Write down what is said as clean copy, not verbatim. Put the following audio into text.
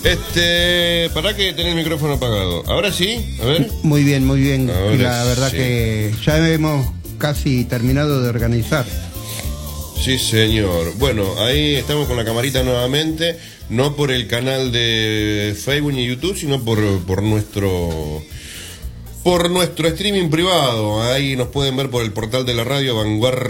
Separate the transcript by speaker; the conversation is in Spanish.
Speaker 1: Para que tener el micrófono apagado. Ahora sí, a ver.
Speaker 2: Muy bien, muy bien.
Speaker 1: Ahora
Speaker 2: La verdad
Speaker 1: sí.
Speaker 2: que ya hemos casi terminado de organizar.
Speaker 1: Sí, señor. Bueno, ahí estamos con la camarita nuevamente, no por el canal de Facebook ni YouTube, sino por nuestro streaming privado. Ahí nos pueden ver por el portal de la radio Vanguardia